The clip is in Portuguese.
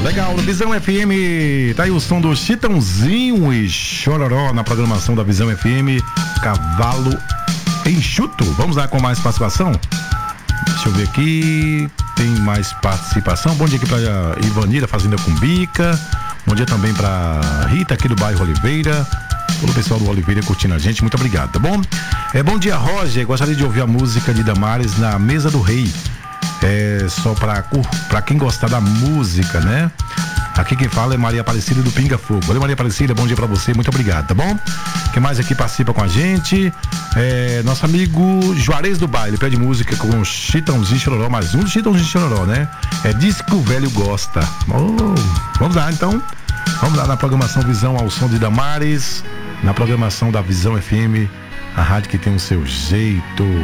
Legal, Visão FM, tá aí o som do Chitãozinho e Chororó na programação da Visão FM, Cavalo Enxuto. Vamos lá com mais participação? Deixa eu ver aqui, tem mais participação. Bom dia aqui pra Ivanira, Fazenda Cumbica. Bom dia também pra Rita aqui do bairro Oliveira. Todo o pessoal do Oliveira curtindo a gente, muito obrigado, tá bom? Bom dia, Roger, gostaria de ouvir a música de Damares na Mesa do Rei. Só pra quem gostar da música, né? Aqui quem fala é Maria Aparecida do Pinga Fogo. Valeu, Maria Aparecida, bom dia pra você, muito obrigado, tá bom? Quem mais aqui participa com a gente? Nosso amigo Juarez do Baile, pede música com Chitãozinho e Chororó, mais um do Chitãozinho e Chororó, né? Diz que o velho gosta. Vamos lá, então. Vamos lá na programação Visão ao som de Damares, na programação da Visão FM, a rádio que tem o seu jeito.